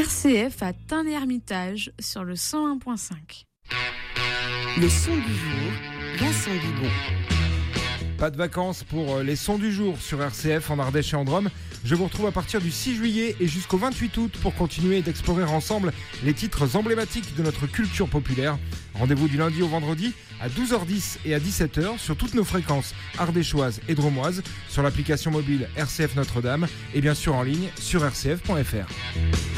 RCF à Tain-les-Hermitage sur le 101.5. Le son du jour, Vincent Guigon. Pas de vacances pour les sons du jour sur RCF en Ardèche et en Drôme. Je vous retrouve à partir du 6 juillet et jusqu'au 28 août pour continuer d'explorer ensemble les titres emblématiques de notre culture populaire. Rendez-vous du lundi au vendredi à 12h10 et à 17h sur toutes nos fréquences ardéchoises et drômoises, sur l'application mobile RCF Notre-Dame et bien sûr en ligne sur rcf.fr.